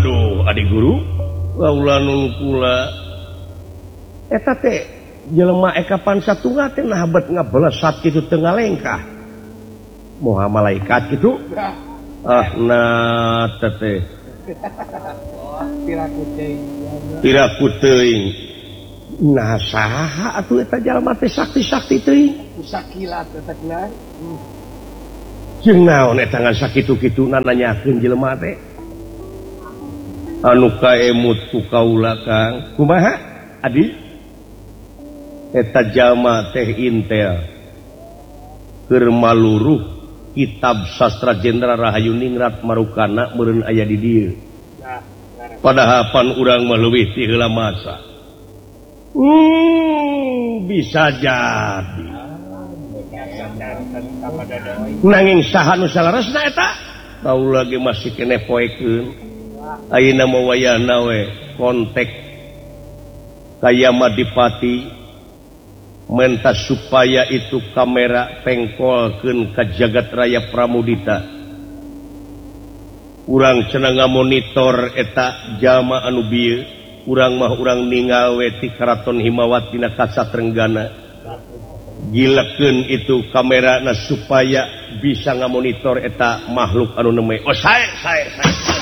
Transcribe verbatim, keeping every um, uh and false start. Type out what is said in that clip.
Waduh adik guru kula eta teh jelema ekapan satunggal teh nahabat ngabelasat kitu teu ngalengkah moha malaikat kitu ah nah teh piraku teuing nah saha atuh eta jalma teh sakti-sakti teuing sakilat eta gelar jeung naon eta ngan sakitu-kituna nanyakeun jelema teh anu kaemut ku kaula Kang kumaha adi eta jalma teh intel keur maluruh kitab sastra jenderal Rahayu Ningrat Marukana meureun aya di dieu padahal pan urang mah leuwih ti heula masa hmm bisa jadi nanging saha nu salaresna eta kaula ge masih keneh poekeun ayeuna mah wayahna we kontek ka Yamadipati mentas supaya itu kamera pengkolkeun ka jagat raya Pramudita urang cenah ngamonitor eta jalma anu bieu urang mah urang ningal we ti Karaton Himawati na Kasatrenggana gilekeun itu kamerana supaya bisa ngamonitor eta makhluk anu nemeh oh sae sae sae